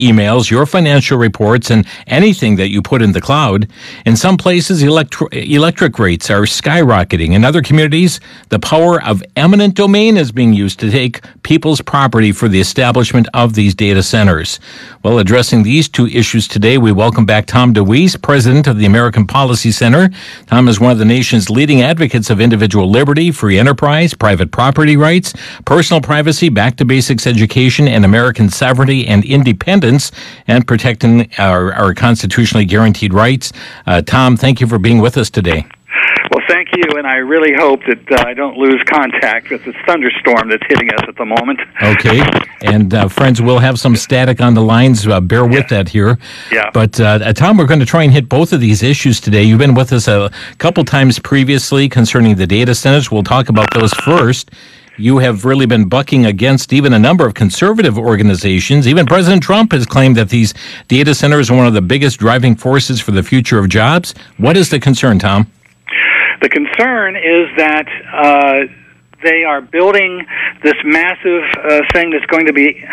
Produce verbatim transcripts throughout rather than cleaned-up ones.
emails, your financial reports, and anything that you put in the cloud. In some places, electro- electric rates are skyrocketing. In other communities, the power of eminent domain is being used to take people's property for the establishment of these data centers. Well, addressing these two issues today, we welcome back Tom DeWeese, president of the American Policy Center. Tom is one of the nation's leading advocates of individual liberty, free enterprise, private property rights, personal privacy, back to basics education, and American sovereignty and independence, and protecting our, our constitutionally guaranteed rights. Uh, Tom, thank you for being with us today. Well, thank you, and I really hope that uh, I don't lose contact with this thunderstorm that's hitting us at the moment. Okay, and uh, friends, we'll have some static on the lines. Uh, bear with yeah. that here. Yeah. But, uh, Tom, we're going to try and hit both of these issues today. You've been with us a couple times previously concerning the data centers. We'll talk about those first. You have really been bucking against even a number of conservative organizations. Even President Trump has claimed that these data centers are one of the biggest driving forces for the future of jobs. What is the concern, Tom? The concern is that uh, they are building this massive uh, thing that's going to be...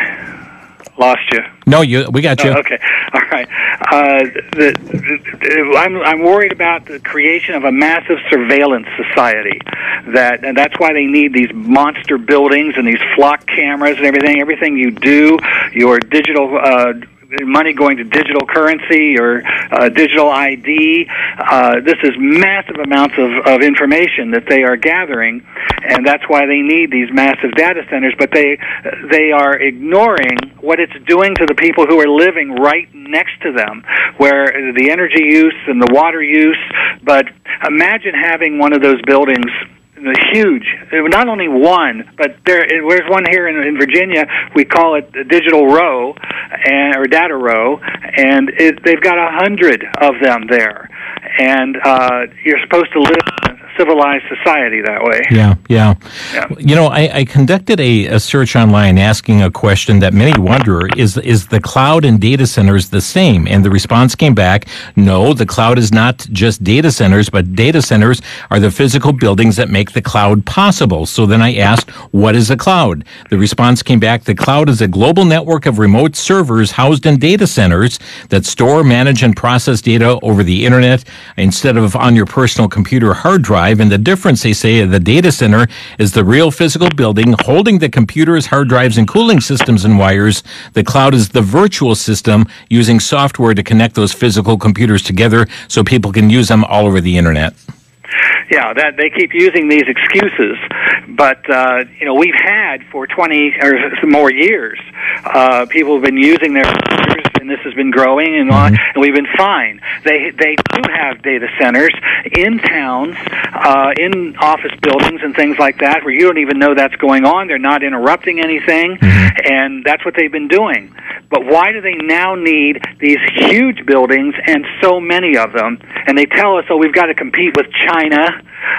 Lost you. No, you. We got you. Oh, okay, all right. Uh, the, the, I'm I'm worried about the creation of a massive surveillance society. That and that's why they need these monster buildings and these flock cameras and everything. Everything you do, your digital. Uh, money going to digital currency or uh, digital I D. Uh, this is massive amounts of, of information that they are gathering, and that's why they need these massive data centers, but they they are ignoring what it's doing to the people who are living right next to them, where the energy use and the water use. But imagine having one of those buildings huge, not only one, but there. There's one here in, in Virginia. We call it the Digital Row, and or Data Row, and it, they've got a hundred of them there. And uh, you're supposed to live in a civilized society that way. Yeah, yeah. yeah. You know, I, I conducted a, a search online asking a question that many wonder, is is the cloud and data centers the same? And the response came back, no, the cloud is not just data centers, but data centers are the physical buildings that make the cloud possible. So then I asked, what is a cloud? The response came back, the cloud is a global network of remote servers housed in data centers that store, manage, and process data over the internet instead of on your personal computer hard drive. And the difference, they say, of the data center is the real physical building holding the computers, hard drives, and cooling systems and wires. The cloud is the virtual system using software to connect those physical computers together so people can use them all over the internet. Yeah, that they keep using these excuses, but uh, you know we've had for twenty or more years, uh, people have been using their computers, and this has been growing, and on, and we've been fine. They they do have data centers in towns, uh, in office buildings, and things like that, where you don't even know that's going on. They're not interrupting anything, mm-hmm. and that's what they've been doing. But why do they now need these huge buildings and so many of them? And they tell us, oh, we've got to compete with China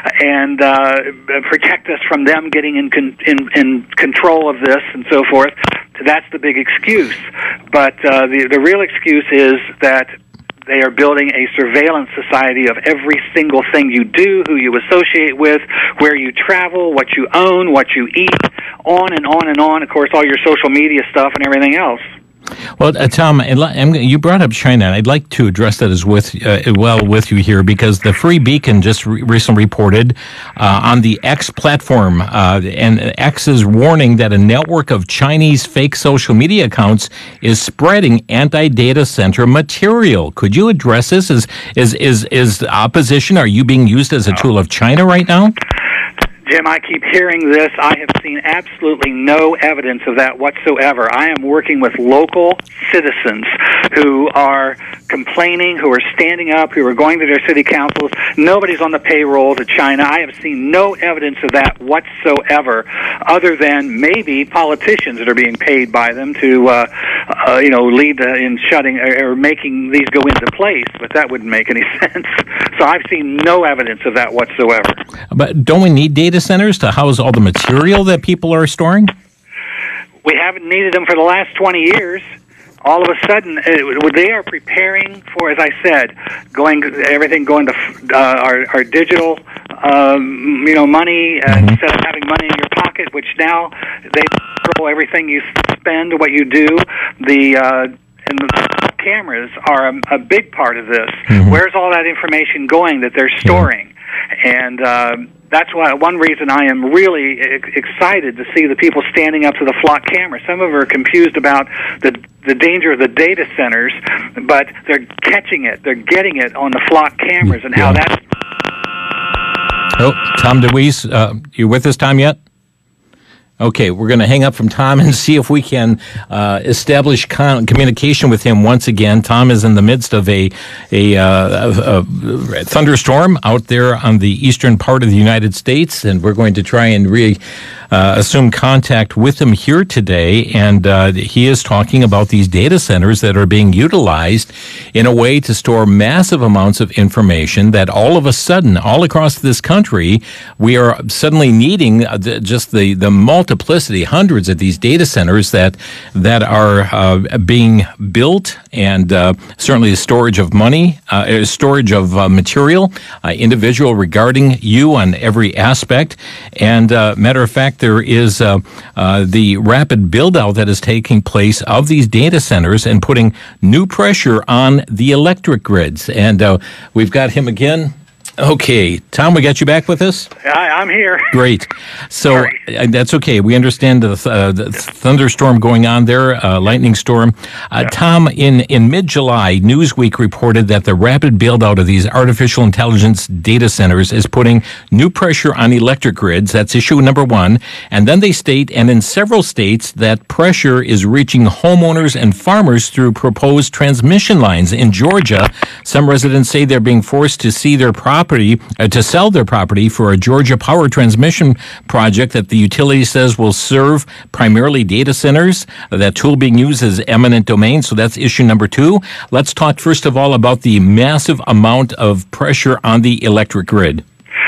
and uh, protect us from them getting in, con- in in control of this and so forth. That's the big excuse. But uh, the the real excuse is that they are building a surveillance society of every single thing you do, who you associate with, where you travel, what you own, what you eat, on and on and on. Of course, all your social media stuff and everything else. Well, uh, Tom, you brought up China, and I'd like to address that as with uh, well with you here, because the Free Beacon just re- recently reported uh, on the X platform, uh, and X is warning that a network of Chinese fake social media accounts is spreading anti-data center material. Could you address this? Is is is is opposition? Are you being used as a tool of China right now? Jim, I keep hearing this. I have seen absolutely no evidence of that whatsoever. I am working with local citizens who are complaining, who are standing up, who are going to their city councils. Nobody's on the payroll to China. I have seen no evidence of that whatsoever, other than maybe politicians that are being paid by them to, uh, uh, you know, lead uh, in shutting or, or making these go into place. But that wouldn't make any sense. So I've seen no evidence of that whatsoever. But don't we need data centers to house all the material that people are storing? We haven't needed them for the last twenty years. All of a sudden, uh, they are preparing for, as I said, going everything going to uh, our, our digital, um, you know, money uh, mm-hmm. instead of having money in your pocket, which now they control everything you spend, what you do, the. Uh, and the cameras are a, a big part of this. Mm-hmm. Where's all that information going that they're storing? Yeah. And uh, that's why one reason I am really e- excited to see the people standing up to the flock camera. Some of them are confused about the the danger of the data centers, but they're catching it. They're getting it on the flock cameras and how yeah. that's... Oh, Tom DeWeese, uh, you with us, Tom, yet? Okay, we're going to hang up from Tom and see if we can uh, establish con- communication with him once again. Tom is in the midst of a, a, uh, a, a thunderstorm out there on the eastern part of the United States, and we're going to try and re uh, assume contact with him here today. And uh, he is talking about these data centers that are being utilized in a way to store massive amounts of information that all of a sudden, all across this country, we are suddenly needing uh, just the, the multiplicity, hundreds of these data centers that that are uh, being built, and uh, certainly the storage of money, uh, storage of uh, material, uh, individual regarding you on every aspect. And uh, matter of fact, there is uh, uh, the rapid build-out that is taking place of these data centers and putting new pressure on the electric grids. And uh, we've got him again. Okay, Tom, we got you back with us? Hi, I'm here. Great. So uh, that's okay. We understand the, uh, the thunderstorm going on there, uh, lightning storm. Uh, yeah. Tom, in, in mid-July, Newsweek reported that the rapid build-out of these artificial intelligence data centers is putting new pressure on electric grids. That's issue number one. And then they state, and in several states, that pressure is reaching homeowners and farmers through proposed transmission lines. In Georgia, some residents say they're being forced to see their property Uh, to sell their property for a Georgia power transmission project that the utility says will serve primarily data centers. Uh, that tool being used is eminent domain, so that's issue number two. Let's talk first of all about the massive amount of pressure on the electric grid.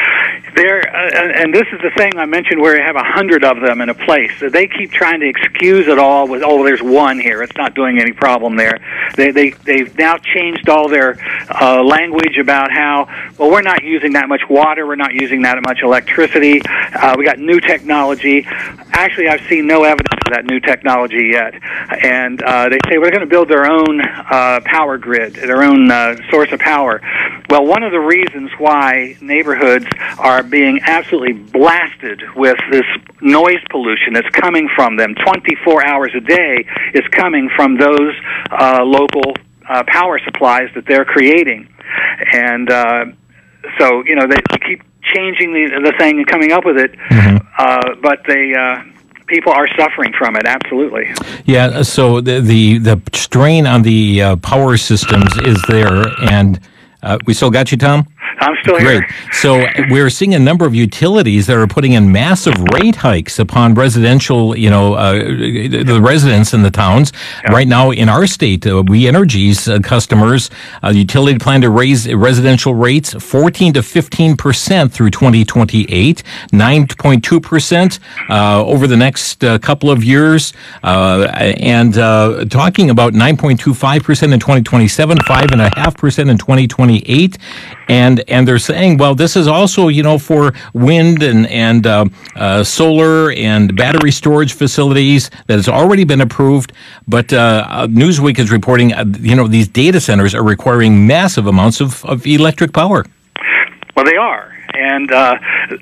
There, uh, and this is the thing I mentioned where you have a hundred of them in a place. So they keep trying to excuse it all with, oh, there's one here. It's not doing any problem there. They, they, they've now changed all their uh, language about how, well, we're not using that much water. We're not using that much electricity. Uh, we got new technology. Actually, I've seen no evidence of that new technology yet. And uh, they say we're going to build their own uh, power grid, their own uh, source of power. Well, one of the reasons why neighborhoods are being absolutely blasted with this noise pollution that's coming from them twenty-four hours a day is coming from those uh, local uh, power supplies that they're creating. And uh, so, you know, they, they keep changing the, the thing and coming up with it, mm-hmm. uh, but they... Uh, People are suffering from it, absolutely. Yeah, so the the, the strain on the uh, power systems is there, and uh, we still got you, Tom? I'm still here. Great. So we're seeing a number of utilities that are putting in massive rate hikes upon residential, you know, uh, the residents in the towns. Yeah. Right now in our state, uh, We Energy's uh, customers, uh, the utility plan to raise residential rates fourteen to fifteen percent through twenty twenty-eight, nine point two percent uh, over the next uh, couple of years, uh, and uh, talking about nine point two five percent in twenty twenty-seven, five point five percent in twenty twenty-eight. And and they're saying, well, this is also, you know, for wind and and uh, uh, solar and battery storage facilities that has already been approved. But uh, Newsweek is reporting, uh, you know, these data centers are requiring massive amounts of, of electric power. Well, they are. And uh,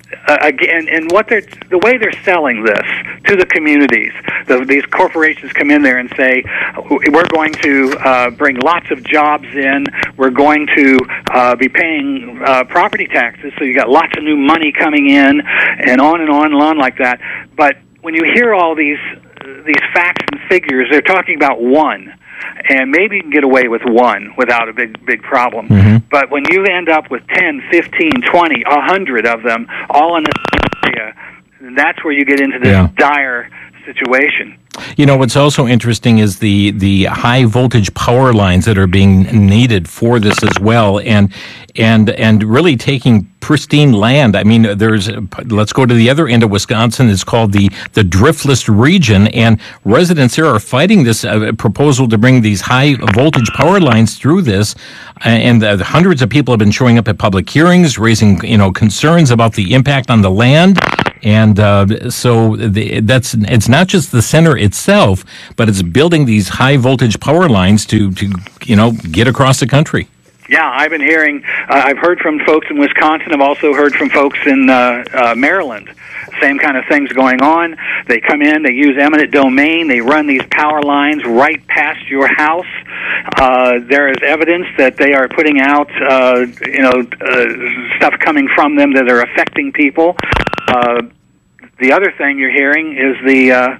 again, and what they're the way they're selling this to the communities, the, these corporations come in there and say, "We're going to uh, bring lots of jobs in. We're going to uh, be paying uh, property taxes, so you got lots of new money coming in, and on and on and on like that." But when you hear all these these facts and figures, they're talking about one. And maybe you can get away with one without a big, big problem. Mm-hmm. But when you end up with ten, fifteen, twenty, a hundred of them all in this area, that's where you get into this yeah. dire situation. You know, what's also interesting is the, the high voltage power lines that are being needed for this as well, and and and really taking pristine land. I mean, there's, let's go to the other end of Wisconsin. It's called the, the Driftless region, and residents here are fighting this uh, proposal to bring these high voltage power lines through this. And uh, hundreds of people have been showing up at public hearings, raising, you know, concerns about the impact on the land. And uh, so the, that's it's not just the center itself, but it's building these high voltage power lines to, to you know, get across the country. Yeah, I've been hearing, uh, I've heard from folks in Wisconsin. I've also heard from folks in uh, uh, Maryland. Same kind of things going on. They come in, they use eminent domain, they run these power lines right past your house. Uh, there is evidence that they are putting out, uh, you know, uh, stuff coming from them that are affecting people. Uh, the other thing you're hearing is the, uh,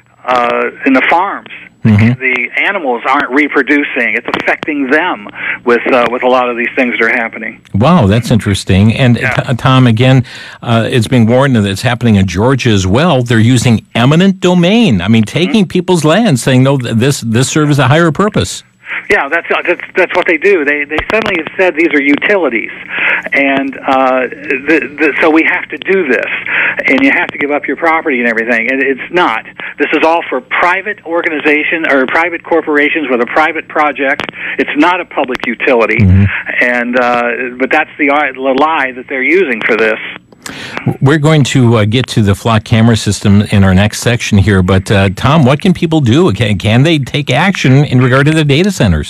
uh, in the farms. Mm-hmm. The animals aren't reproducing. It's affecting them with uh, with a lot of these things that are happening. Wow, that's interesting. And yeah. t- Tom, again, uh, it's being warned that it's happening in Georgia as well. They're using eminent domain. I mean, taking mm-hmm. people's land, saying, no, this this serves a higher purpose. Yeah, that's that's that's what they do. They they suddenly have said these are utilities, and uh, the, the, so we have to do this, and you have to give up your property and everything. And it's not. This is all for private organization or private corporations with a private project. It's not a public utility, mm-hmm. and uh, but that's the, the lie that they're using for this. We're going to uh, get to the flock camera system in our next section here, but uh, Tom, what can people do? Can, can they take action in regard to the data centers?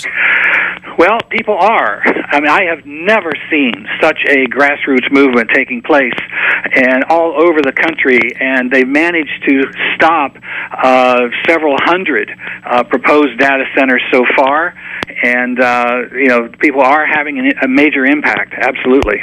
Well, people are. I mean, I have never seen such a grassroots movement taking place and all over the country, and they've managed to stop uh, several hundred uh, proposed data centers so far, and, uh, you know, people are having an, a major impact, absolutely.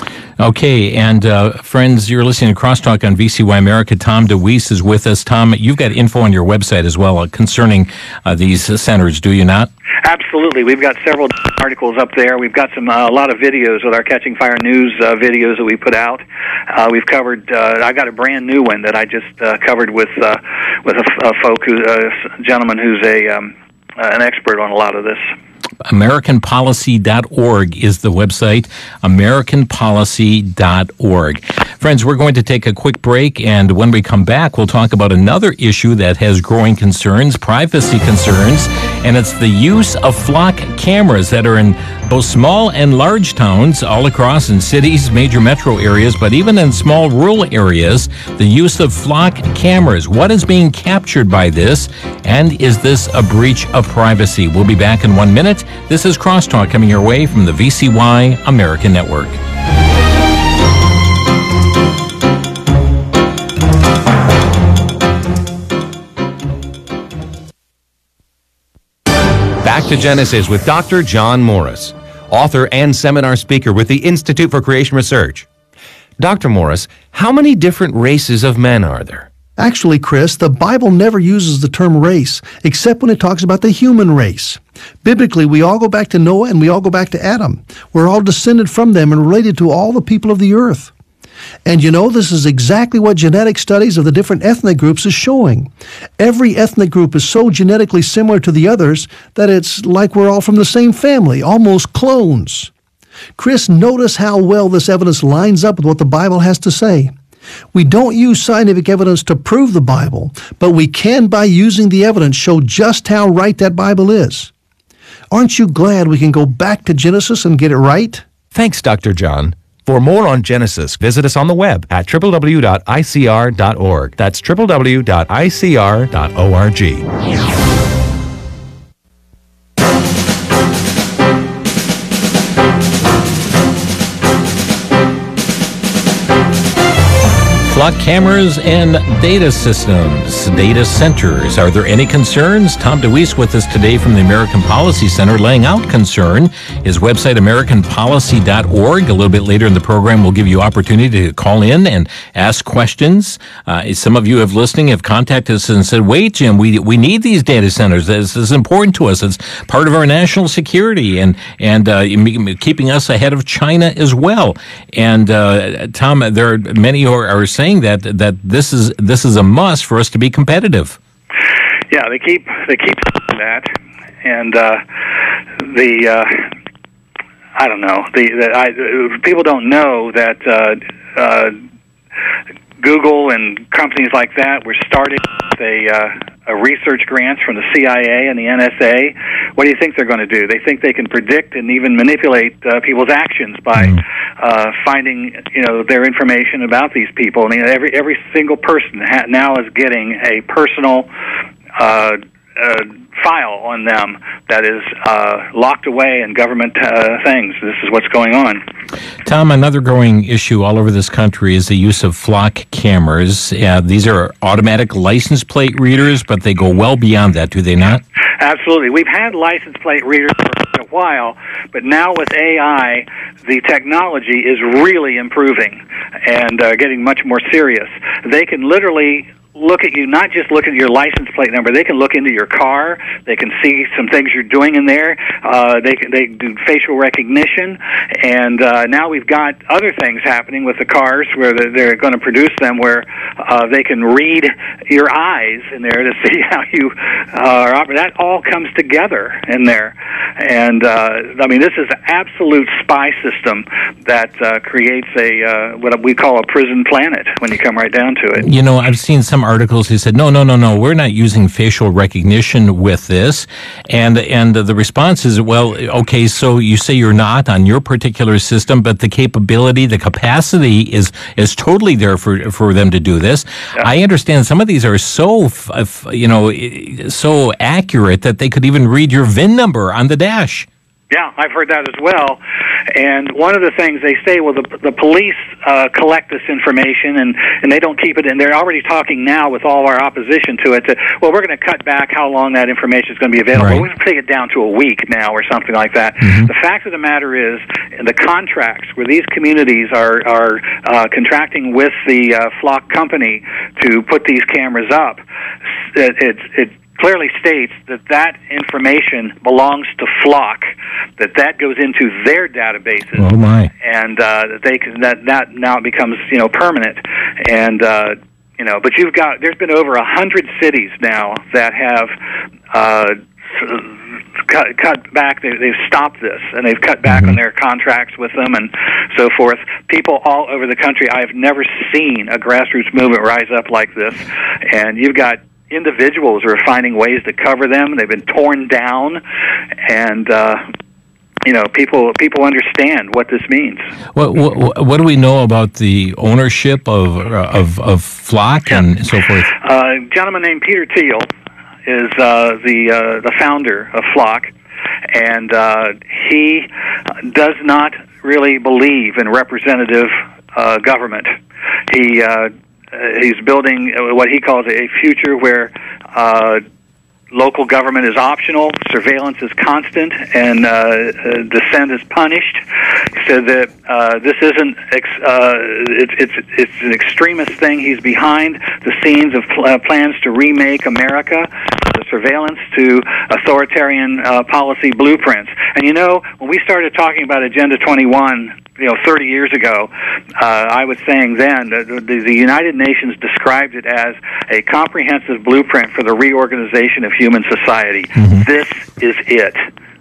Okay, and uh, friends, you're listening to Crosstalk on V C Y America. Tom DeWeese is with us. Tom, you've got info on your website as well uh, concerning uh, these centers, do you not? Absolutely. We've got several articles up there. We've got some uh, a lot of videos with our Catching Fire News uh, videos that we put out. Uh, we've covered. Uh, I got a brand new one that I just uh, covered with uh, with a, a folk, who, uh, a gentleman who's a um, uh, an expert on a lot of this. American Policy dot org is the website, American Policy dot org. Friends, we're going to take a quick break, and when we come back, we'll talk about another issue that has growing concerns, privacy concerns, and it's the use of flock cameras that are in both small and large towns all across in cities, major metro areas, but even in small rural areas, the use of flock cameras. What is being captured by this, and is this a breach of privacy? We'll be back in one minute. This is Crosstalk coming your way from the V C Y American Network. Back to Genesis with Doctor John Morris, author and seminar speaker with the Institute for Creation Research. Doctor Morris, how many different races of men are there? Actually, Chris, the Bible never uses the term race, except when it talks about the human race. Biblically, we all go back to Noah and we all go back to Adam. We're all descended from them and related to all the people of the earth. And you know, this is exactly what genetic studies of the different ethnic groups is showing. Every ethnic group is so genetically similar to the others that it's like we're all from the same family, almost clones. Chris, notice how well this evidence lines up with what the Bible has to say. We don't use scientific evidence to prove the Bible, but we can, by using the evidence, show just how right that Bible is. Aren't you glad we can go back to Genesis and get it right? Thanks, Doctor John. For more on Genesis, visit us on the web at w w w dot i c r dot org. That's w w w dot i c r dot org. Flock cameras and data systems, data centers. Are there any concerns? Tom DeWeese with us today from the American Policy Center laying out concern. His website, American Policy dot org. A little bit later in the program, we'll give you opportunity to call in and ask questions. Uh, some of you have listening have contacted us and said, wait, Jim, we we need these data centers. This is important to us. It's part of our national security and, and uh, keeping us ahead of China as well. And uh, Tom, there are many who are, are saying that that this is this is a must for us to be competitive. Yeah, they keep they keep saying that, and uh, the uh, I don't know. The, the I, people don't know that uh, uh, Google and companies like that were started with a, uh, a research grants from the C I A and the N S A. What do you think they're going to do? They think they can predict and even manipulate uh, people's actions by mm. uh, finding, you know, their information about these people. I mean, every every single person ha- now is getting a personal Uh, uh, file on them that is uh, locked away in government uh, things. This is what's going on. Tom, another growing issue all over this country is the use of flock cameras. Uh, these are automatic license plate readers, but they go well beyond that, do they not? Absolutely. We've had license plate readers for a while, but now with A I, the technology is really improving and uh, getting much more serious. They can literally look at you, not just look at your license plate number. They can look into your car. They can see some things you're doing in there. Uh, they can, they do facial recognition, and uh, now we've got other things happening with the cars where they're, they're going to produce them where uh, they can read your eyes in there to see how you uh, are operating. That all comes together in there, and uh, I mean this is an absolute spy system that uh, creates a uh, what we call a prison planet when you come right down to it. You know, I've seen some articles who said, no, no, no, no, we're not using facial recognition with this. And and the response is, well, okay, so you say you're not on your particular system, but the capability, the capacity is is totally there for, for them to do this. Yeah. I understand some of these are so, you know, so accurate that they could even read your V I N number on the dash. Yeah, I've heard that as well. And one of the things they say, well, the the police uh, collect this information and, and they don't keep it, and they're already talking now with all our opposition to it, to, well, we're going to cut back how long that information is going to be available. Right. We're going to take it down to a week now or something like that. Mm-hmm. The fact of the matter is, in the contracts where these communities are, are uh, contracting with the uh, Flock company to put these cameras up, it, it, it clearly states that that information belongs to Flock, that that goes into their databases. Oh my! And uh, that they can, that that now becomes, you know, permanent. And uh, you know, but you've got there's been over a hundred cities now that have uh, cut cut back. They, they've stopped this and they've cut back mm-hmm. on their contracts with them and so forth. People all over the country. I have never seen a grassroots movement rise up like this. And you've got individuals who are finding ways to cover them. They've been torn down, and uh, you know, people people understand what this means. What, what what do we know about the ownership of of, of Flock yeah. and so forth? Uh, a gentleman named Peter Thiel is uh, the uh, the founder of Flock, and uh, he does not really believe in representative uh, government. He uh, He's building what he calls a future where uh, local government is optional, surveillance is constant, and uh, dissent is punished. He said that uh, this isn't ex- uh, it's it's it's an extremist thing. He's behind the scenes of pl- uh, plans to remake America, the surveillance to authoritarian uh, policy blueprints. And you know, when we started talking about Agenda twenty-one, you know, thirty years ago, uh, I was saying then that the, the United Nations described it as a comprehensive blueprint for the reorganization of human society. Mm-hmm. This is it.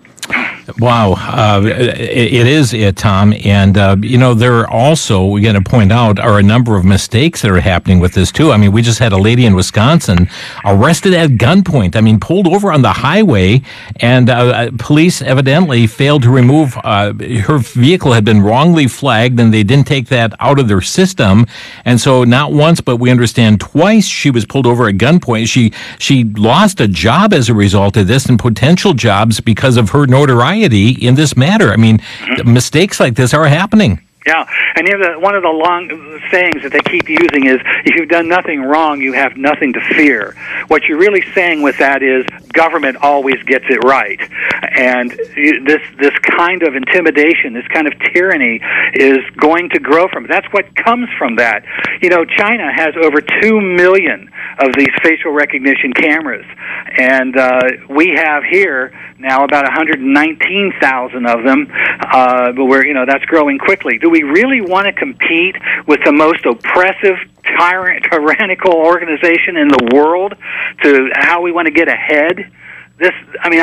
Wow, uh, it, it is it, Tom. And, uh, you know, there are also, we got to point out, are a number of mistakes that are happening with this, too. I mean, we just had a lady in Wisconsin arrested at gunpoint. I mean, pulled over on the highway, and uh, police evidently failed to remove, uh, her vehicle had been wrongly flagged, and they didn't take that out of their system. And so not once, but we understand twice, she was pulled over at gunpoint. She, she lost a job as a result of this, and potential jobs because of her notoriety in this matter. I mean, mm-hmm. mistakes like this are happening. Yeah, and you know, the, one of the long sayings that they keep using is, if you've done nothing wrong, you have nothing to fear. What you're really saying with that is, government always gets it right. And this this kind of intimidation, this kind of tyranny is going to grow from it. That's what comes from that. You know, China has over two million of these facial recognition cameras. And uh, we have here now about one hundred nineteen thousand of them, uh, but we're, you know, that's growing quickly. Do we really want to compete with the most oppressive, tyrant, tyrannical organization in the world to how we want to get ahead? This, I mean, I just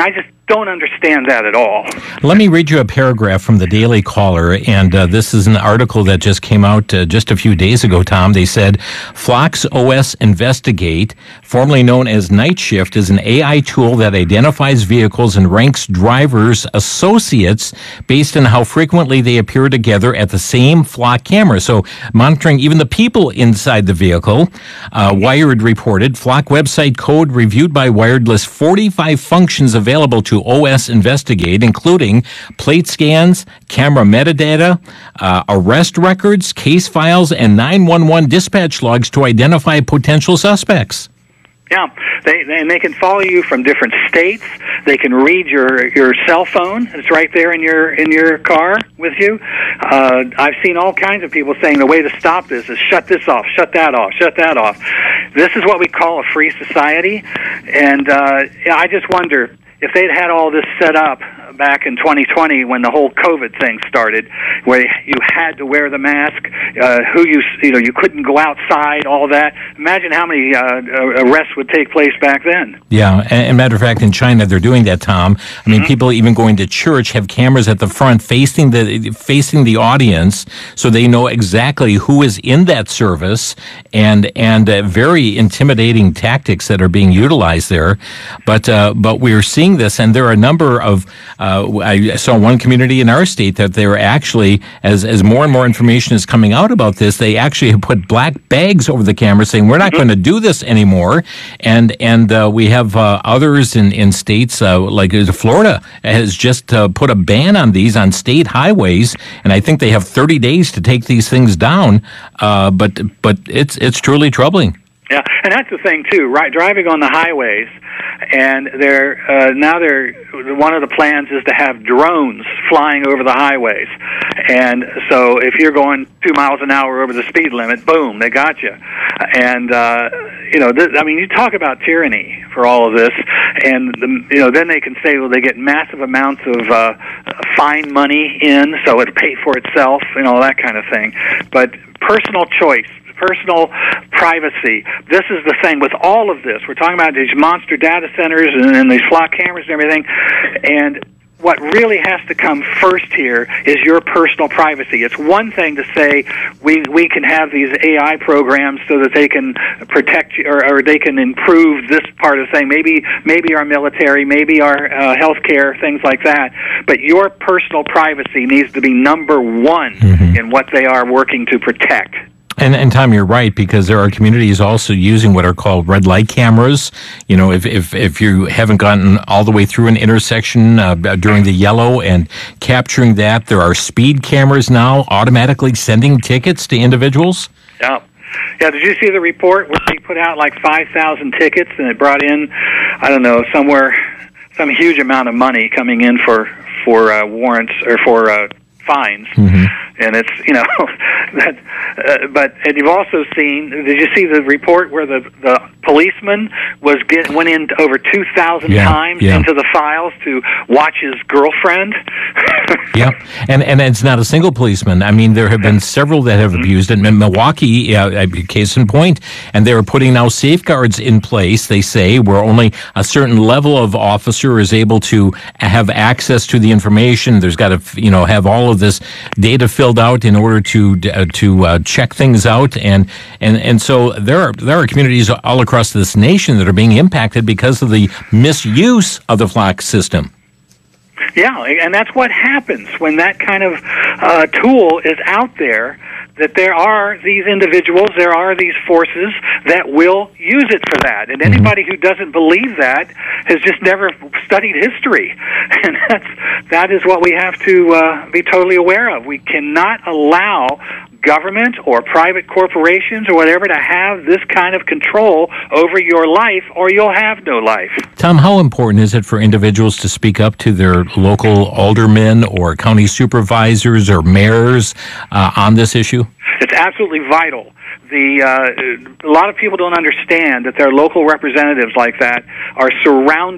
don't understand that at all. Let me read you a paragraph from the Daily Caller, and uh, this is an article that just came out uh, just a few days ago, Tom. They said, Flox O S Investigate, formerly known as Night Shift, is an A I tool that identifies vehicles and ranks drivers' associates based on how frequently they appear together at the same flock camera. So monitoring even the people inside the vehicle. Uh, Wired reported, Flock website code reviewed by Wired lists forty-five functions available to O S Investigate, including plate scans, camera metadata, uh, arrest records, case files, and nine one one dispatch logs to identify potential suspects. Yeah, they, they and they can follow you from different states. They can read your your cell phone. It's right there in your in your car with you. Uh, I've seen all kinds of people saying the way to stop this is shut this off, shut that off, shut that off. This is what we call a free society, and uh, I just wonder if they'd had all this set up back in twenty twenty when the whole COVID thing started, where you had to wear the mask, uh, who you you know you couldn't go outside, all that. Imagine how many uh, arrests would take place back then. Yeah, and, and matter of fact, in China they're doing that, Tom. I mean, mm-hmm. people even going to church have cameras at the front facing the facing the audience, so they know exactly who is in that service, and and uh, very intimidating tactics that are being utilized there. But uh, but we're seeing this, and there are a number of. Uh, I saw one community in our state that they're actually, as as more and more information is coming out about this, they actually have put black bags over the camera saying, we're not going to do this anymore. And and uh, we have uh, others in, in states, uh, like Florida has just uh, put a ban on these on state highways. And I think they have thirty days to take these things down. Uh, but but it's it's truly troubling. Yeah, and that's the thing too, right? Driving on the highways, and they're uh, now they're one of the plans is to have drones flying over the highways, and so if you're going two miles an hour over the speed limit, boom, they got you. And uh, you know, th- I mean, you talk about tyranny for all of this, and the, you know, then they can say, well, they get massive amounts of uh, fine money in, so it'll pay for itself, and all that kind of thing. But personal choice. Personal privacy. This is the thing with all of this. We're talking about these monster data centers and, and these flock cameras and everything. And what really has to come first here is your personal privacy. It's one thing to say we we can have these A I programs so that they can protect you, or, or they can improve this part of the thing. Maybe maybe our military, maybe our uh, healthcare, things like that. But your personal privacy needs to be number one mm-hmm. in what they are working to protect. And, and Tom, you're right, because there are communities also using what are called red light cameras. You know, if if, if you haven't gotten all the way through an intersection uh, during the yellow and capturing that, there are speed cameras now automatically sending tickets to individuals. Yeah. Yeah, did you see the report where they put out like five thousand tickets and it brought in, I don't know, somewhere, some huge amount of money coming in for, for uh, warrants or for uh, fines. Mm-hmm. And it's, you know, that, uh, but, and you've also seen, did you see the report where the, the policeman was get, went in over two thousand yeah, times yeah. into the files to watch his girlfriend? Yeah, and and it's not a single policeman. I mean, there have been several that have mm-hmm. abused it. In Milwaukee, uh, case in point, and they are putting now safeguards in place, they say, where only a certain level of officer is able to have access to the information. There's got to, you know, have all of this data filled out in order to uh, to uh, check things out, and and and so there are there are communities all across this nation that are being impacted because of the misuse of the Flock system. Yeah, and that's what happens when that kind of uh, tool is out there, that there are these individuals, there are these forces that will use it for that. And anybody who doesn't believe that has just never studied history. And that's, that is what we have to uh, be totally aware of. We cannot allow government or private corporations or whatever to have this kind of control over your life, or you'll have no life. Tom, how important is it for individuals to speak up to their local aldermen or county supervisors or mayors uh, on this issue? It's absolutely vital. The uh, a lot of people don't understand that their local representatives like that are surrounded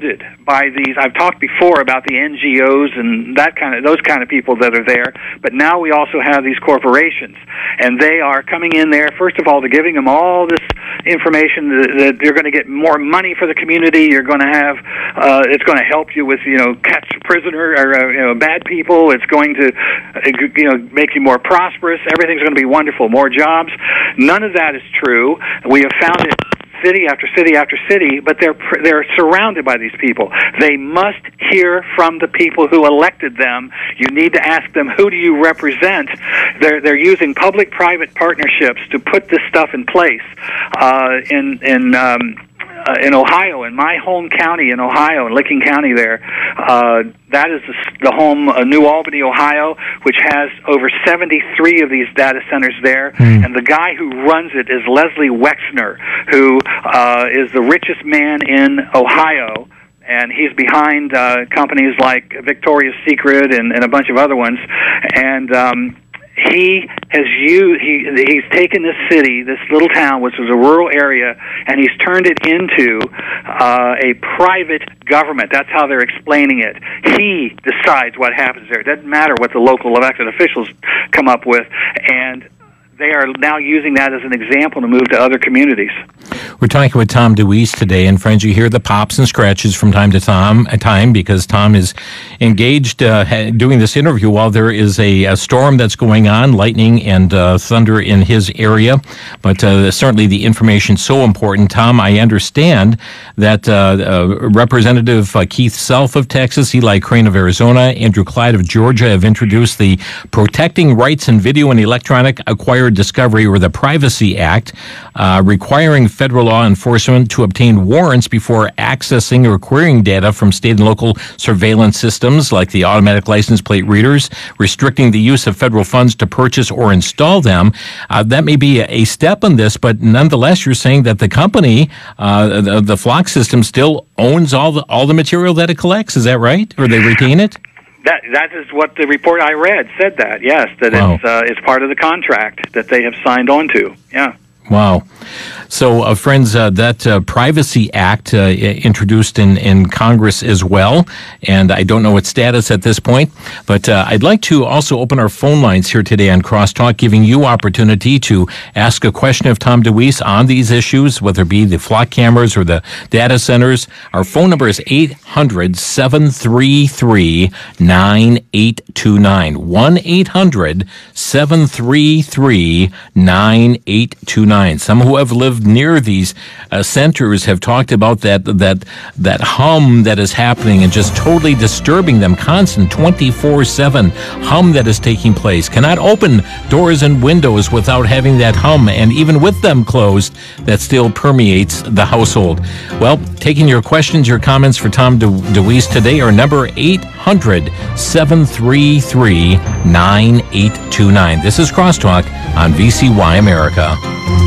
by these. I've talked before about the N G Os and that kind of those kind of people that are there, but now we also have these corporations, and they are coming in there. First of all, they're giving them all this information that, that you're going to get more money for the community. You're going to have uh, it's going to help you with you know catch prisoner or uh, you know bad people. It's going to uh, you know make you more prosperous. Everything's going to be wonderful. More jobs. None of that is true. We have found it. City after city after city, but they're they're surrounded by these people. They must hear from the people who elected them. You need to ask them, who do you represent? They're they're using public-private partnerships to put this stuff in place. Uh, in in um, uh, in Ohio, in my home county in Ohio, in Licking County, there, uh, that is the, the home of New Albany, Ohio, which has over seventy-three of these data centers there. Mm. And the guy who runs it is Leslie Wexner, who uh, is the richest man in Ohio. And he's behind uh, companies like Victoria's Secret and, and a bunch of other ones. And um, he has used, he, he's taken this city, this little town, which was a rural area, and he's turned it into uh, a private government. That's how they're explaining it. He decides what happens there. It doesn't matter what the local elected officials come up with. And they are now using that as an example to move to other communities. We're talking with Tom DeWeese today, and friends, you hear the pops and scratches from time to time, time because Tom is engaged uh, doing this interview while there is a, a storm that's going on, lightning and uh, thunder in his area. But uh, certainly the information is so important. Tom, I understand that uh, uh, Representative uh, Keith Self of Texas, Eli Crane of Arizona, Andrew Clyde of Georgia have introduced the Protecting Rights in Video and Electronic Acquired Discovery, or the Privacy Act, uh, requiring federal law enforcement to obtain warrants before accessing or querying data from state and local surveillance systems like the automatic license plate readers, restricting the use of federal funds to purchase or install them. Uh, that may be a step in this, but nonetheless, you're saying that the company, uh, the, the Flock system, still owns all the all the material that it collects. Is that right? Or they retain it? That that is what the report I read said. That yes, that wow. it's uh, it's part of the contract that they have signed on to. Yeah. Wow. So, uh, friends, uh, that uh, Privacy Act uh, introduced in, in Congress as well, and I don't know its status at this point, but uh, I'd like to also open our phone lines here today on Crosstalk, giving you opportunity to ask a question of Tom DeWeese on these issues, whether it be the flock cameras or the data centers. Our phone number is eight hundred, seven three three, nine eight two nine, one eight hundred, seven three three, nine eight two nine. Some who have lived near these uh, centers have talked about that that that hum that is happening and just totally disturbing them. Constant twenty-four seven hum that is taking place. Cannot open doors and windows without having that hum, and even with them closed, that still permeates the household. Well, taking your questions, your comments for Tom De- DeWeese today, our number eight hundred, seven three three, nine eight two nine. This is Crosstalk on V C Y America.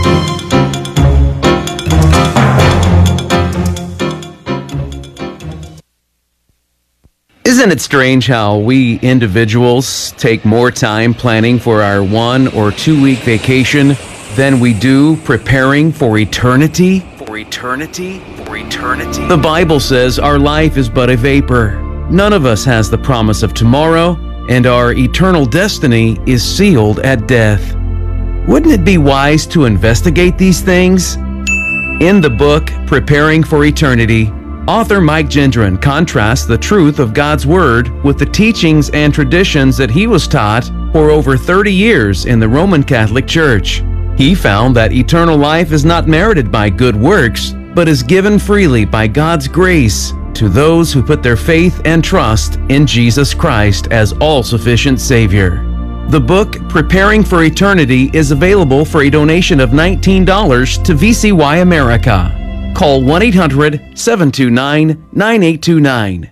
Isn't it strange how we individuals take more time planning for our one or two week vacation than we do preparing for eternity? For eternity? For eternity? The Bible says our life is but a vapor. None of us has the promise of tomorrow, and our eternal destiny is sealed at death. Wouldn't it be wise to investigate these things? In the book, Preparing for Eternity, author Mike Gendron contrasts the truth of God's Word with the teachings and traditions that he was taught for over thirty years in the Roman Catholic Church. He found that eternal life is not merited by good works, but is given freely by God's grace to those who put their faith and trust in Jesus Christ as all-sufficient Savior. The book, Preparing for Eternity, is available for a donation of nineteen dollars to V C Y America. Call one eight hundred, seven two nine, nine eight two nine.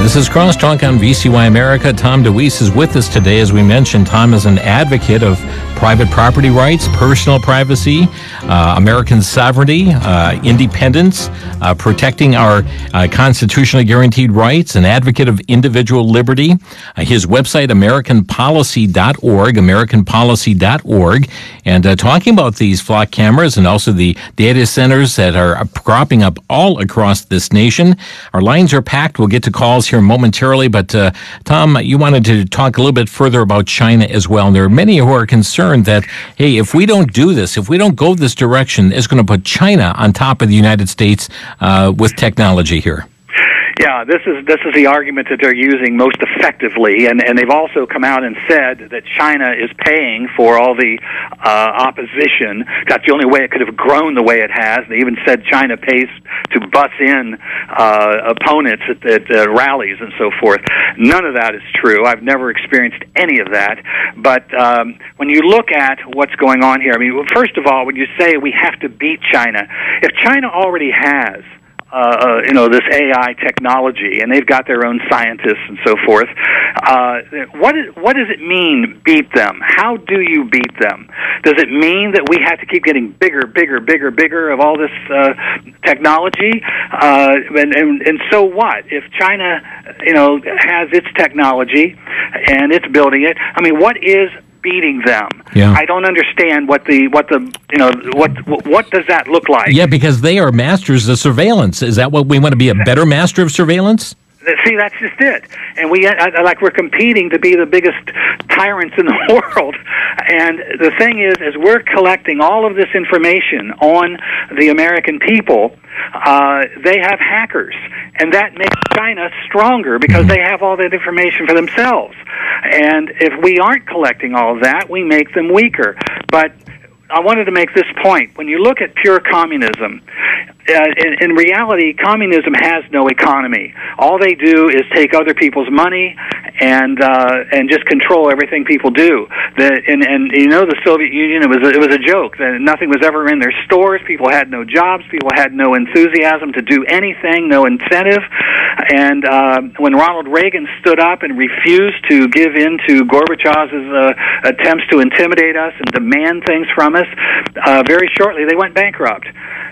This is Crosstalk on V C Y America. Tom DeWeese is with us today. As we mentioned, Tom is an advocate of private property rights, personal privacy, uh, American sovereignty, uh, independence, uh, protecting our uh, constitutionally guaranteed rights, an advocate of individual liberty. Uh, his website, american policy dot org, american policy dot org. And uh, talking about these flock cameras and also the data centers that are cropping up all across this nation. Our lines are packed. We'll get to calls here momentarily. But, uh, Tom, you wanted to talk a little bit further about China as well. And there are many who are concerned that, hey, if we don't do this, if we don't go this direction, it's going to put China on top of the United States uh, with technology here. Yeah, this is this is the argument that they're using most effectively, and, and they've also come out and said that China is paying for all the uh, opposition. That's the only way it could have grown the way it has. They even said China pays to bus in uh, opponents at, at uh, rallies and so forth. None of that is true. I've never experienced any of that. But um, when you look at what's going on here, I mean, first of all, when you say we have to beat China, if China already has Uh, you know, this A I technology, and they've got their own scientists and so forth. Uh, what, is, what does it mean, beat them? How do you beat them? Does it mean that we have to keep getting bigger, bigger, bigger, bigger of all this uh, technology? Uh, and, and, and so what? If China, you know, has its technology and it's building it, I mean, what is beating them? Yeah. I don't understand what the what the you know what what does that look like? Yeah, because they are masters of surveillance. Is that what we want to be, a better master of surveillance? See, that's just it. And we, I, like, we're competing to be the biggest tyrants in the world. And the thing is, as we're collecting all of this information on the American people, uh, they have hackers. And that makes China stronger because they have all that information for themselves. And if we aren't collecting all of that, we make them weaker. But I wanted to make this point. When you look at pure communism, uh, in, in reality, communism has no economy. All they do is take other people's money and uh, and just control everything people do. The, and, and you know, the Soviet Union, it was a, it was a joke. That nothing was ever in their stores. People had no jobs. People had no enthusiasm to do anything, no incentive. And uh, when Ronald Reagan stood up and refused to give in to Gorbachev's uh, attempts to intimidate us and demand things from us, uh, very shortly they went bankrupt.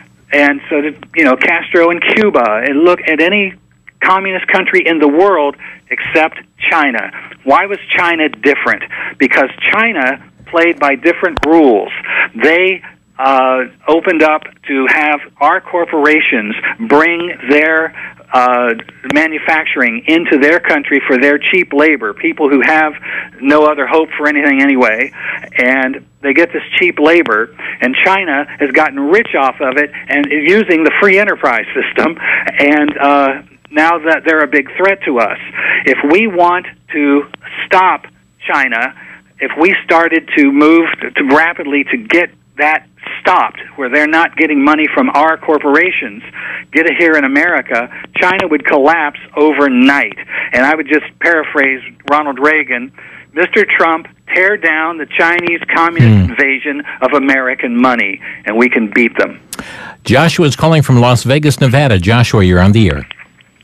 And so did, you know, Castro in Cuba, and look at any communist country in the world except China. Why was China different? Because China played by different rules. They uh, opened up to have our corporations bring their uh, manufacturing into their country for their cheap labor, people who have no other hope for anything anyway, and they get this cheap labor, and China has gotten rich off of it and using the free enterprise system, and uh, now that they're a big threat to us. If we want to stop China, if we started to move to rapidly to get that stopped, where they're not getting money from our corporations, get it here in America, China would collapse overnight. And I would just paraphrase Ronald Reagan, Mister Trump, tear down the Chinese communist mm. invasion of American money, and we can beat them. Joshua is calling from Las Vegas, Nevada. Joshua, you're on the air.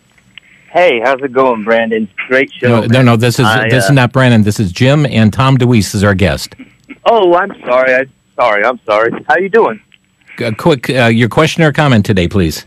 Hey, how's it going, Brandon? Great show. No, no, no, this is I, this uh, is not Brandon. This is Jim, and Tom DeWeese is our guest. Oh, I'm sorry. I sorry. I'm sorry. How you doing? Uh, quick, uh, your question or comment today, please.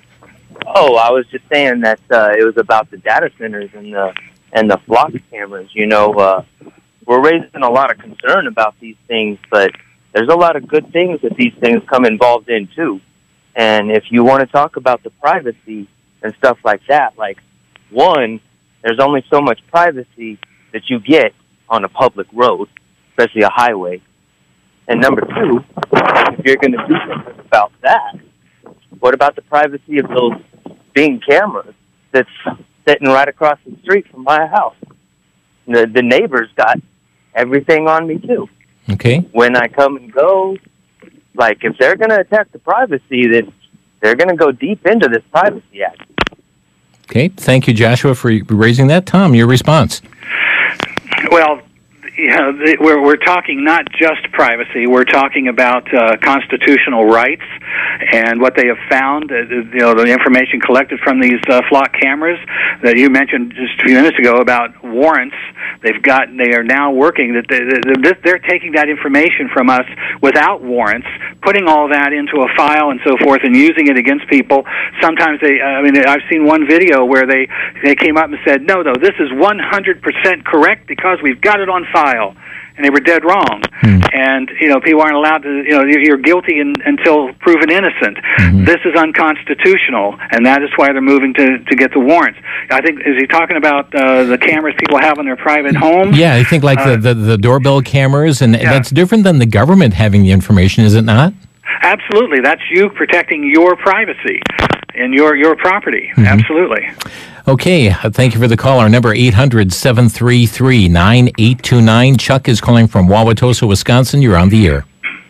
Oh, I was just saying that uh, it was about the data centers and the and the flock cameras. You know, uh, we're raising a lot of concern about these things, but there's a lot of good things that these things come involved in too. And if you want to talk about the privacy and stuff like that, like, one, there's only so much privacy that you get on a public road, especially a highway. And number two, if you're going to do something about that, what about the privacy of those Bing cameras that's sitting right across the street from my house? The, the neighbors got everything on me, too. Okay. When I come and go, like, if they're going to attack the privacy, then they're going to go deep into this Privacy Act. Okay. Thank you, Joshua, for raising that. Tom, your response. Well, you know, th- we're we're talking not just privacy. We're talking about uh, constitutional rights and what they have found. Uh, you know, the information collected from these uh, flock cameras that you mentioned just a few minutes ago about warrants. They've got. They are now working that they, they, they're taking that information from us without warrants, putting all that into a file and so forth, and using it against people. Sometimes they. I mean, I've seen one video where they they came up and said, "No, no, this is one hundred percent correct because we've got it on file," and they were dead wrong. Hmm. And you know, people aren't allowed to. You know, you're guilty in, until proven innocent. Mm-hmm. This is unconstitutional, and that is why they're moving to to get the warrants. I think is he talking about uh, the cameras people have on their private homes? Yeah, I think like uh, the, the the doorbell cameras, and yeah. that's different than the government having the information, is it not? Absolutely, that's you protecting your privacy and your your property. Mm-hmm. Absolutely. Okay, uh, thank you for the call. Our number eight hundred, seven three three, nine eight two nine. Chuck is calling from Wauwatosa, Wisconsin. You're on the air.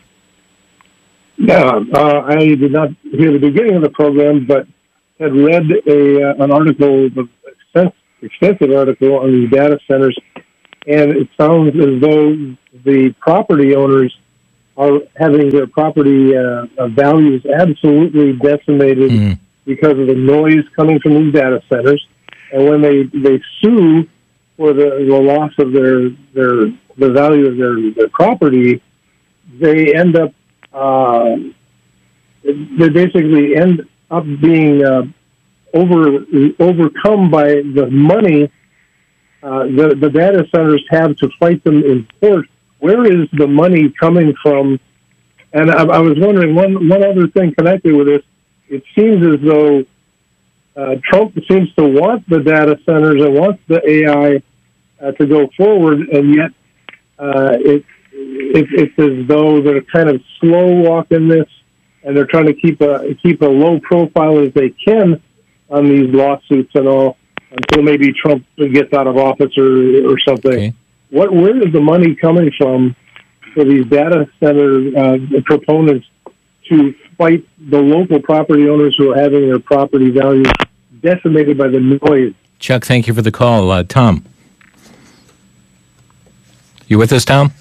Yeah, uh, I did not hear the beginning of the program, but had read a uh, an article, an extensive article on these data centers, and it sounds as though the property owners are having their property uh, values absolutely decimated mm. because of the noise coming from these data centers. And when they, they sue for the, the loss of their their the value of their, their property, they end up uh, they basically end up being uh, over overcome by the money uh, the the data centers have to fight them in court. Where is the money coming from? And I, I was wondering, one one other thing connected with this, it seems as though uh, Trump seems to want the data centers and wants the A I uh, to go forward, and yet uh, it, it, it's as though they're kind of slow walking this, and they're trying to keep a, keep a low profile as they can on these lawsuits and all, until maybe Trump gets out of office or, or something. Okay. What, where is the money coming from for these data center uh, proponents to fight the local property owners who are having their property values decimated by the noise? Chuck, thank you for the call. Uh, Tom? You with us, Tom?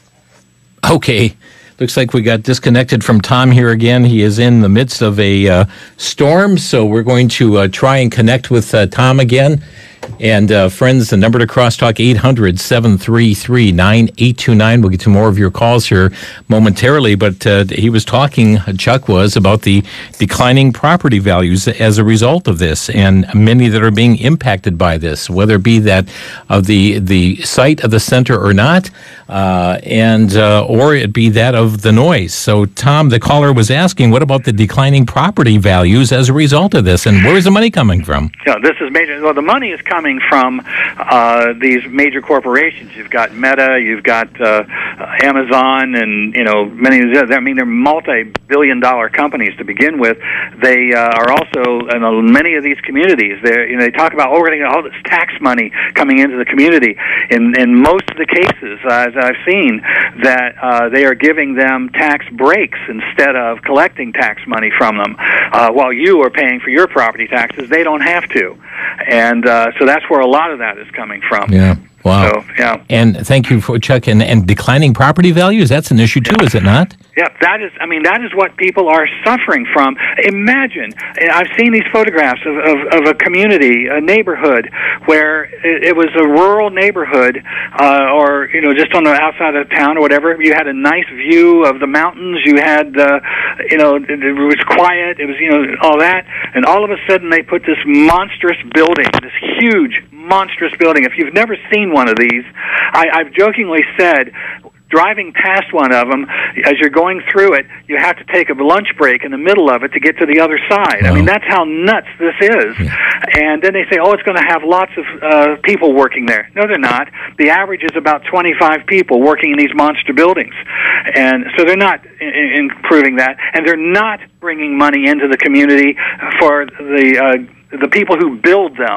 Okay. Looks like we got disconnected from Tom here again. He is in the midst of a uh, storm, so we're going to uh, try and connect with uh, Tom again. And uh, friends, the number to crosstalk, eight hundred, seven three three, nine eight two nine. We'll get to more of your calls here momentarily, but uh, he was talking, Chuck was, about the declining property values as a result of this, and many that are being impacted by this, whether it be that of the the site of the center or not, uh, and uh, or it be that of the noise. So, Tom, the caller was asking, what about the declining property values as a result of this, and where is the money coming from? Yeah, this is major. Well, the money is coming from uh, these major corporations. You've got Meta, you've got uh, Amazon, and you know many. I mean, they're multi-billion-dollar companies to begin with. They uh, are also in uh, many of these communities. They you know they talk about oh, we're going to get all this tax money coming into the community. In in most of the cases, uh, as I've seen, that uh, they are giving them tax breaks instead of collecting tax money from them. Uh, while you are paying for your property taxes, they don't have to, and uh, so that's where a lot of that is coming from. Yeah. Wow. So, yeah. And thank you for Chuck. And, and declining property values, that's an issue too, yeah. is it not? Yeah, that is, I mean, that is what people are suffering from. Imagine, I've seen these photographs of, of, of a community, a neighborhood, where it, it was a rural neighborhood, uh, or, you know, just on the outside of town or whatever. You had a nice view of the mountains. You had, uh, you know, it, it was quiet. It was, you know, all that. And all of a sudden they put this monstrous building, this huge, monstrous building. If you've never seen one of these, I, I've jokingly said, driving past one of them, as you're going through it, you have to take a lunch break in the middle of it to get to the other side. Wow. I mean, that's how nuts this is. Yeah. And then they say, oh, it's going to have lots of uh, people working there. No, they're not. The average is about twenty-five people working in these monster buildings. And so they're not I- improving that. And they're not bringing money into the community for the... Uh, the people who build them.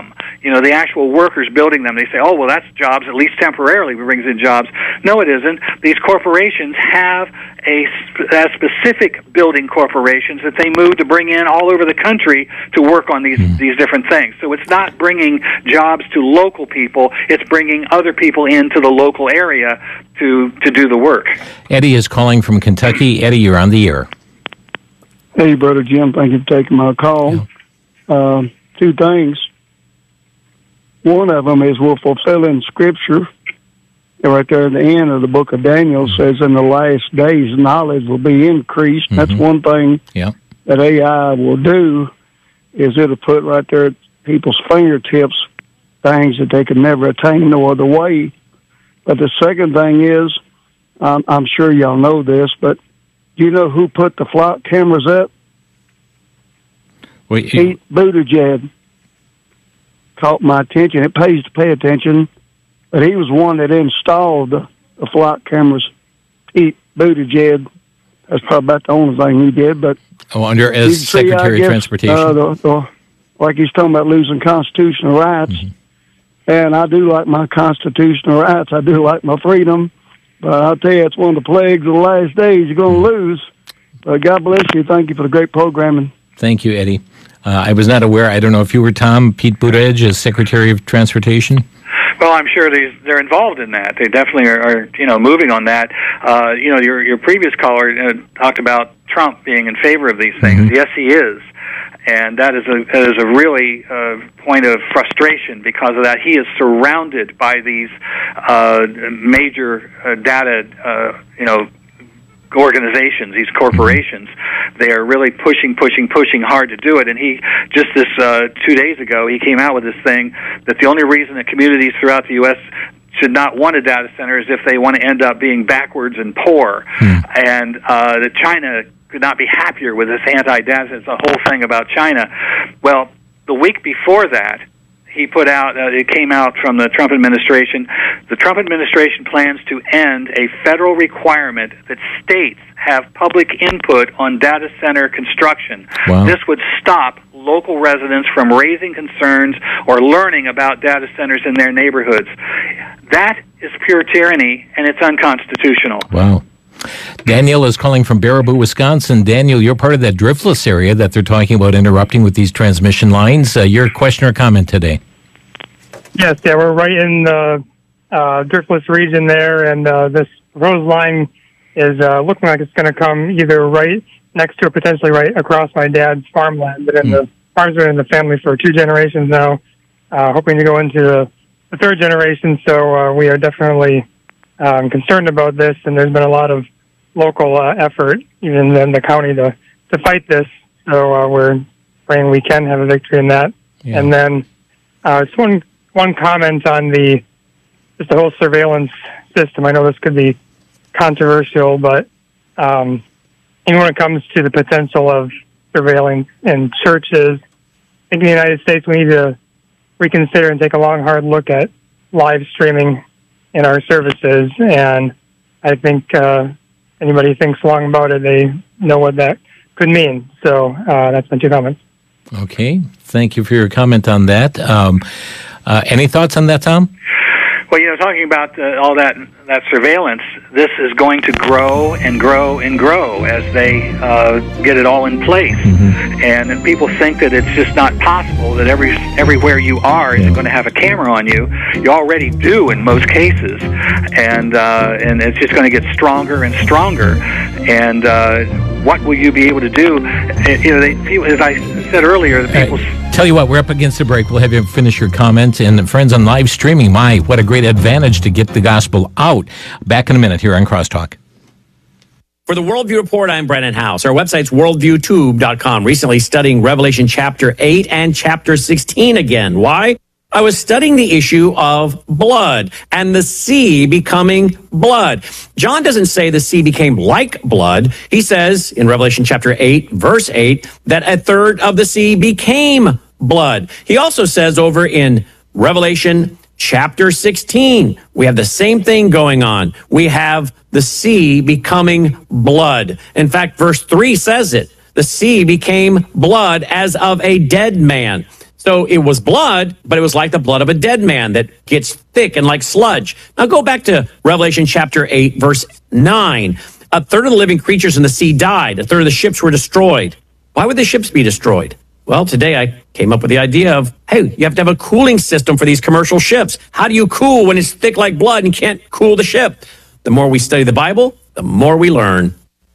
you know, the actual workers building them. They say, oh, well, that's jobs, at least temporarily, brings in jobs. No, it isn't. These corporations have a, a specific building corporations that they move to bring in all over the country to work on these, mm. these different things. So it's not bringing jobs to local people. It's bringing other people into the local area to, to do the work. Eddie is calling from Kentucky. Eddie, you're on the air. Hey, Brother Jim, thank you for taking my call. Yeah. Uh, two things. One of them is we're fulfilling Scripture. Right there at the end of the book of Daniel mm-hmm. says in the last days knowledge will be increased. Mm-hmm. That's one thing yeah. that A I will do is it'll put right there at people's fingertips things that they could never attain no other way. But the second thing is, um, I'm sure y'all know this, but do you know who put the flock cameras up? Wait, Pete Buttigieg caught my attention. It pays to pay attention, but he was one that installed the, the flock cameras. Pete Buttigieg. That's probably about the only thing he did. But oh, under as see, Secretary guess, of Transportation, uh, the, the, like he's talking about losing constitutional rights. Mm-hmm. And I do like my constitutional rights. I do like my freedom. But I'll tell you, it's one of the plagues of the last days you're going to lose. But God bless you. Thank you for the great programming. Thank you, Eddie. Uh, I was not aware. I don't know if you were Tom, Pete Buttigieg as Secretary of Transportation. Well, I'm sure they, they're involved in that. They definitely are, are you know, moving on that. Uh, you know, your your previous caller uh, talked about Trump being in favor of these things. Mm-hmm. Yes, he is. And that is a that is a really uh, point of frustration because of that. He is surrounded by these uh, major uh, data, uh, you know, organizations, these corporations. They are really pushing, pushing, pushing hard to do it. And he just this uh, two days ago, he came out with this thing that the only reason that communities throughout the U S should not want a data center is if they want to end up being backwards and poor, hmm. and uh, that China could not be happier with this anti-data. It's a whole thing about China. Well, the week before that, he put out, uh, it came out from the Trump administration, the Trump administration plans to end a federal requirement that states have public input on data center construction. Wow. This would stop local residents from raising concerns or learning about data centers in their neighborhoods. That is pure tyranny, and it's unconstitutional. Wow. Daniel is calling from Baraboo, Wisconsin. Daniel, you're part of that driftless area that they're talking about interrupting with these transmission lines. Uh, your question or comment today? Yes, yeah, we're right in the uh, driftless region there, and uh, this proposed line is uh, looking like it's going to come either right next to or potentially right across my dad's farmland. But in mm. the farm's been in the family for two generations now, uh, hoping to go into the, the third generation. So uh, we are definitely um, concerned about this, and there's been a lot of local uh, effort, even in the county, to to fight this. So uh, we're praying we can have a victory in that. Yeah. And then uh, just one one comment on the just the whole surveillance system. I know this could be controversial, but um, even when it comes to the potential of surveilling in churches, I think in the United States we need to reconsider and take a long, hard look at live streaming in our services. And I think uh, anybody who thinks long about it, they know what that could mean. So uh, that's my two comments. Okay. Thank you for your comment on that. Um, uh, any thoughts on that, Tom? Well, you know, talking about uh, all that that surveillance, this is going to grow and grow and grow as they uh, get it all in place. Mm-hmm. And, and people think that it's just not possible that every everywhere you are yeah. is going to have a camera on you. You already do in most cases, and uh, and it's just going to get stronger and stronger. And uh, what will you be able to do? You know, they, as I said earlier, the people. Hey, tell you what, we're up against the break. We'll have you finish your comment. And friends on live streaming, my, what a great advantage to get the gospel out. Back in a minute here on Crosstalk. For the Worldview Report, I'm Brennan House. Our website's worldview tube dot com. Recently studying Revelation chapter eight and chapter sixteen again. Why? I was studying the issue of blood and the sea becoming blood. John doesn't say the sea became like blood. He says in Revelation chapter eight, verse eight, that a third of the sea became blood. He also says over in Revelation chapter sixteen, we have the same thing going on. We have the sea becoming blood. In fact, verse three says it. The sea became blood as of a dead man. So it was blood, but it was like the blood of a dead man that gets thick and like sludge. Now go back to Revelation chapter eight, verse nine. A third of the living creatures in the sea died. A third of the ships were destroyed. Why would the ships be destroyed? Well, today I came up with the idea of, hey, you have to have a cooling system for these commercial ships. How do you cool when it's thick like blood and can't cool the ship? The more we study the Bible, the more we learn.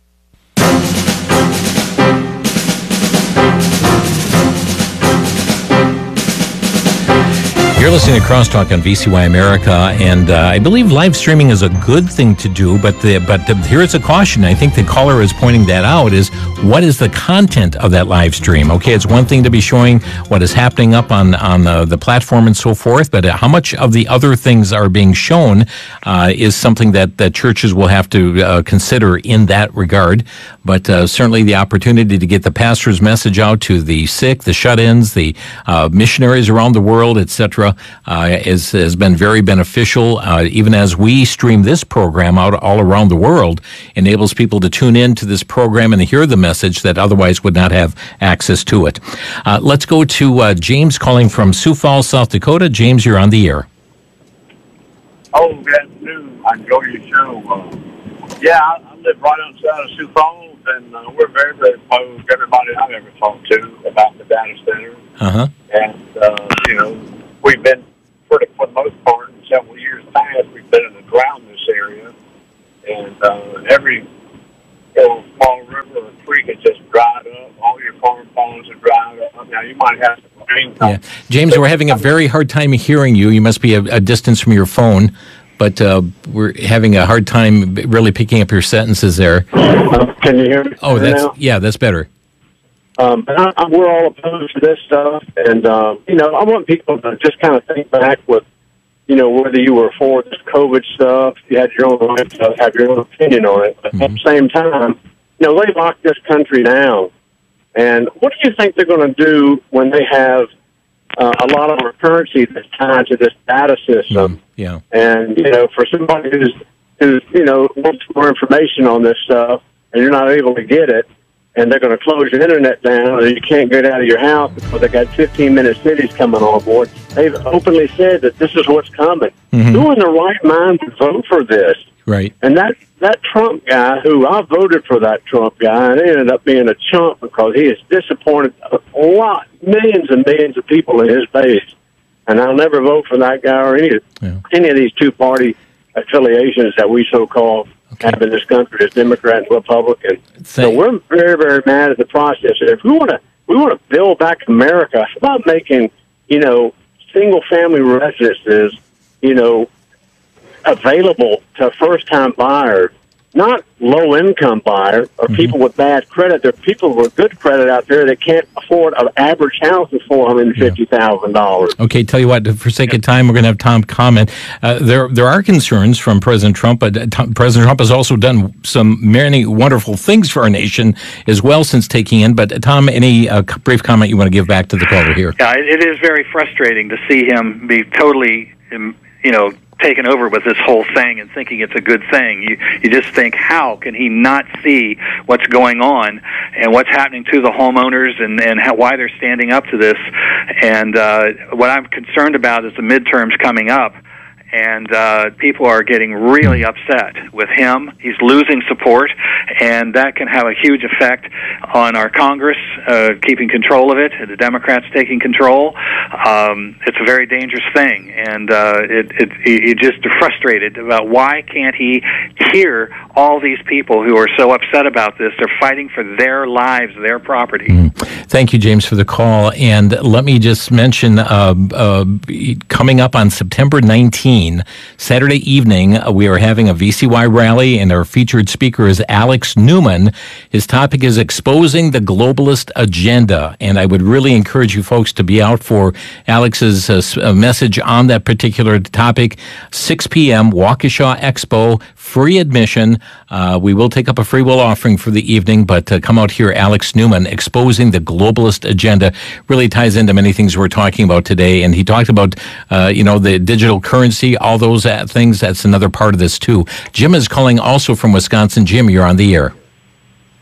You're listening to Crosstalk on V C Y America, and uh, I believe live streaming is a good thing to do, but the, but the, here is a caution. I think the caller is pointing that out, is what is the content of that live stream? Okay, it's one thing to be showing what is happening up on, on the, the platform and so forth, but how much of the other things are being shown uh, is something that, that churches will have to uh, consider in that regard. But uh, certainly the opportunity to get the pastor's message out to the sick, the shut-ins, the uh, missionaries around the world, et cetera, uh, is, has been very beneficial. Uh, even as we stream this program out all around the world, enables people to tune in to this program and hear the message that otherwise would not have access to it. Uh, let's go to uh, James calling from Sioux Falls, South Dakota. James, you're on the air. Oh, good afternoon. I enjoy your show. Uh, yeah, I, I live right outside of Sioux Falls, and uh, we're very, very opposed, everybody I've ever talked to, about the data center. Uh-huh. And, uh, you know, we've been, for the, for the most part, in several years past, we've been in the drought in this area. And uh, every you know, small river or creek has just dried up. All your farm ponds are dried up. Now, you might have some rain. Yeah. James, we're having a very hard time hearing you. You must be a, a distance from your phone, but uh, we're having a hard time really picking up your sentences there. Uh, can you hear me? Oh, that's now? yeah, that's better. Um, and I, I, we're all opposed to this stuff, and um, you know, I want people to just kind of think back with, you know, whether you were for this COVID stuff, you had your own right to have your own opinion on it, but mm-hmm. at the same time, you know, they locked this country down. And what do you think they're going to do when they have uh, a lot of our currency that's tied to this data system? Mm, yeah. And, you know, for somebody who's, who's, you know, wants more information on this stuff and you're not able to get it, and they're going to close your internet down, or you can't get out of your house because they got fifteen-minute cities coming on board. They've openly said that this is what's coming. Mm-hmm. Who in the right mind would vote for this? Right. And that, that Trump guy, who I voted for that Trump guy, and it ended up being a chump because he has disappointed a lot, millions and millions of people in his base. And I'll never vote for that guy or any, yeah. any of these two-party affiliations that we so-called okay. have in this country as Democrat and Republican. Thank so we're very, very mad at the process. And if we want to, we want to build back America. It's about making, you know, single-family residences, you know, available to first-time buyers, not low-income buyers or mm-hmm. people with bad credit. There are people with good credit out there that can't afford an average house of four hundred fifty thousand dollars. Yeah. Okay, tell you what, for sake of time, we're going to have Tom comment. Uh, there there are concerns from President Trump, but Tom, President Trump has also done some many wonderful things for our nation as well since taking in. But, Tom, any uh, brief comment you want to give back to the caller here? Yeah, it is very frustrating to see him be totally, you know, taken over with this whole thing and thinking it's a good thing. You you just think, how can he not see what's going on and what's happening to the homeowners and, and how, why they're standing up to this? And uh, what I'm concerned about is the midterms coming up. And uh, people are getting really upset with him. He's losing support, and that can have a huge effect on our Congress uh, keeping control of it, the Democrats taking control. Um, it's a very dangerous thing, and uh, it, it, it just frustrated about why can't he hear all these people who are so upset about this? They're fighting for their lives, their property. Mm. Thank you, James, for the call. And let me just mention, uh, uh, coming up on September nineteenth, Saturday evening, uh, we are having a V C Y rally, and our featured speaker is Alex Newman. His topic is Exposing the Globalist Agenda, and I would really encourage you folks to be out for Alex's uh, message on that particular topic. six p.m., Waukesha Expo, free admission. Uh, we will take up a free will offering for the evening, but uh, come out here, Alex Newman, Exposing the Globalist Agenda. Really ties into many things we're talking about today, and he talked about, uh, you know, the digital currency, all those uh, things. That's another part of this, too. Jim is calling also from Wisconsin. Jim, you're on the air.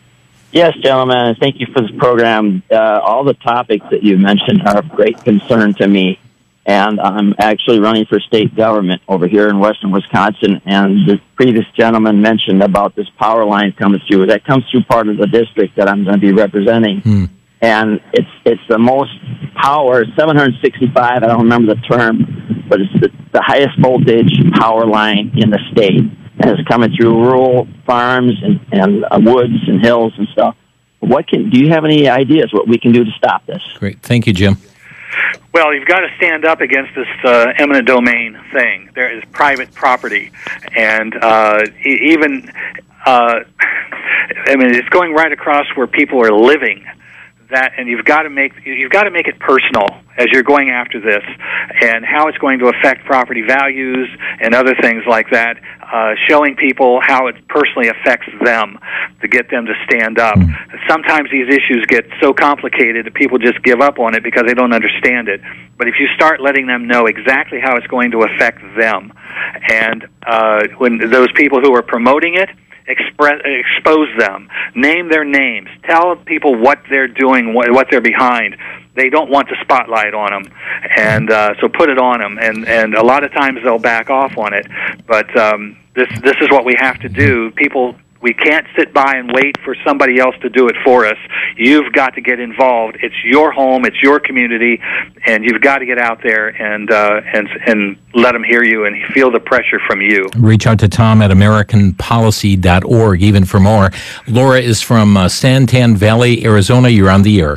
Yes, gentlemen, thank you for this program. Uh, all the topics that you mentioned are of great concern to me, and I'm actually running for state government over here in western Wisconsin, and the previous gentleman mentioned about this power line coming through. That comes through part of the district that I'm going to be representing, Hmm. and it's it's the most power, seven hundred sixty-five, I don't remember the term, but it's the, the highest voltage power line in the state. And it's coming through rural farms and, and uh, woods and hills and stuff. What can, do you have any ideas what we can do to stop this? Great. Thank you, Jim. Well, you've got to stand up against this uh, eminent domain thing. There is private property, and uh, e- even, uh, I mean, it's going right across where people are living. That, and you've got to make you've got to make it personal as you're going after this, and how it's going to affect property values and other things like that. Uh, showing people how it personally affects them to get them to stand up. Sometimes these issues get so complicated that people just give up on it because they don't understand it. But if you start letting them know exactly how it's going to affect them, and uh, when those people who are promoting it, Express, expose them, name their names, tell people what they're doing, what, what they're behind. They don't want the spotlight on them, and uh, so put it on them. And, and a lot of times they'll back off on it. But um, this this is what we have to do. People, we can't sit by and wait for somebody else to do it for us. You've got to get involved. It's your home, it's your community, and you've got to get out there and uh, and and let them hear you and feel the pressure from you. Reach out to Tom at American Policy dot org, even for more. Laura is from uh, Santan Valley, Arizona. You're on the air.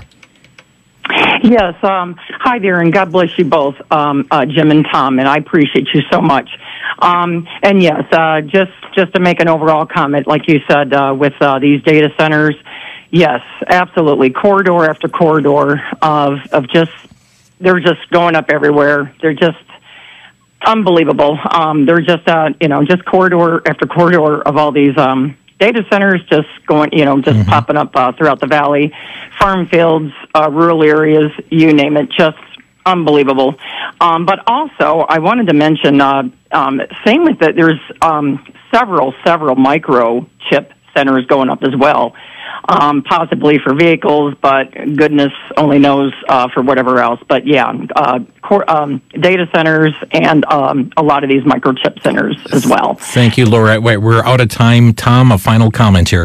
Yes. Um, hi there, and God bless you both, um, uh, Jim and Tom, and I appreciate you so much. Um, and yes, uh, just just to make an overall comment, like you said, uh, with uh, these data centers, yes, absolutely, corridor after corridor of of just they're just going up everywhere. They're just unbelievable. Um, they're just uh, you know just corridor after corridor of all these um, data centers just going, you know, just mm-hmm. popping up uh, throughout the valley, farm fields, uh, rural areas, you name it, just unbelievable. Um, but also, I wanted to mention, uh, um, same with that, there's um, several, several microchip centers going up as well, um, possibly for vehicles, but goodness only knows uh, for whatever else. But yeah, uh, core, um, data centers and um, a lot of these microchip centers as well. Thank you, Laura. Wait, we're out of time. Tom, a final comment here.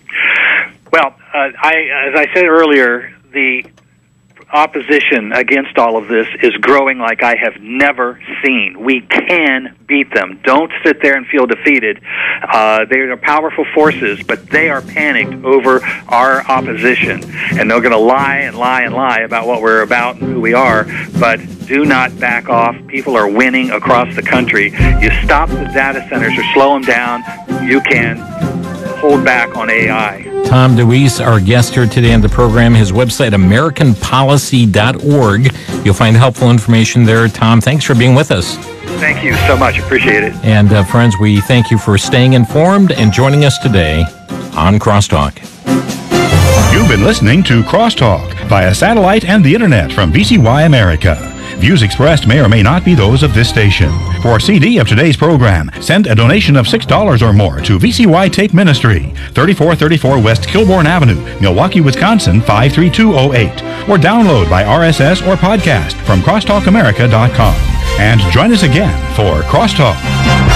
Well, uh, I, as I said earlier, the opposition against all of this is growing like I have never seen. We can beat them. Don't sit there and feel defeated. Uh, they are powerful forces, but they are panicked over our opposition. And they're going to lie and lie and lie about what we're about and who we are, but do not back off. People are winning across the country. You stop the data centers or slow them down, you can hold back on A I. Tom DeWeese, our guest here today on the program. His website, American Policy dot org. You'll find helpful information there. Tom, thanks for being with us. Thank you so much. Appreciate it. And uh, friends, we thank you for staying informed and joining us today on Crosstalk. You've been listening to Crosstalk via satellite and the internet from V C Y America. Views expressed may or may not be those of this station. For a C D of today's program, send a donation of six dollars or more to V C Y Tape Ministry, thirty-four thirty-four West Kilbourne Avenue, Milwaukee, Wisconsin, five three two oh eight. Or download by R S S or podcast from crosstalk america dot com. And join us again for Crosstalk.